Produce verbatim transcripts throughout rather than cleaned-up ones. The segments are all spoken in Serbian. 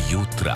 jutra.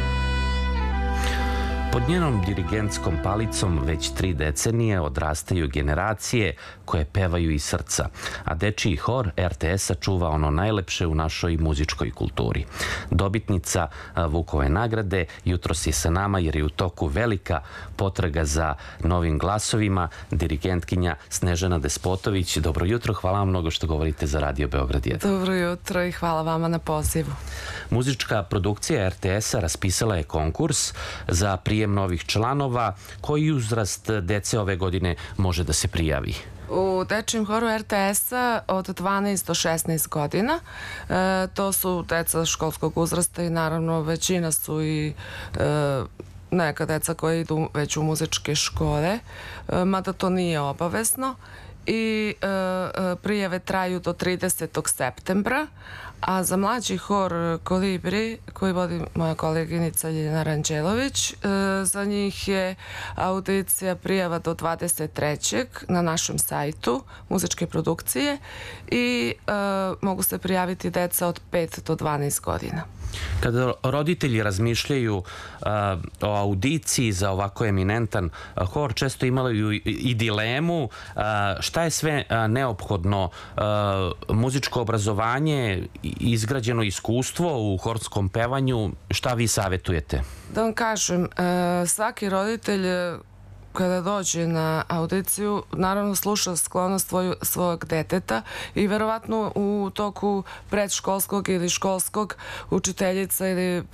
Pod njenom dirigentskom palicom već tri decenije odrastaju generacije koje pevaju iz srca, a dečiji hor er te es-a čuva ono najlepše u našoj muzičkoj kulturi. Dobitnica Vukove nagrade jutros je sa nama jer je u toku velika potraga za novim glasovima, dirigentkinja Snežana Despotović. Dobro jutro, hvala vam mnogo što govorite za Radio Beograd jedan. Dobro jutro i hvala vama na pozivu. Muzička produkcija er te es-a raspisala je konkurs za prijem novih članova. Koji uzrast dece ove godine može da se prijavi? U dečijem horu er te es-a od dvanaest do šesnaest godina. E, to su deca školskog uzrasta i naravno većina su i e, neka deca koja idu već u muzičke škole, e, mada to nije obavezno. I e, prijave traju do tridesetog septembra, a za mlađi hor Kolibri, koji vodi moja koleginica Ljiljana Ranđelović, e, za njih je audicija prijava do dvadeset trećeg na našem sajtu muzičke produkcije i e, mogu se prijaviti deca od pet do dvanaest godina. Kada roditelji razmišljaju uh, o audiciji za ovako eminentan uh, hor, često imaju i dilemu uh, šta je sve uh, neophodno, uh, muzičko obrazovanje, izgrađeno iskustvo u horskom pevanju, šta vi savjetujete? Da vam kažem, uh, svaki roditelj kada dođe na audiciju, naravno sluša sklonost svoju, svojeg deteta i verovatno u toku predškolskog ili školskog učiteljica ili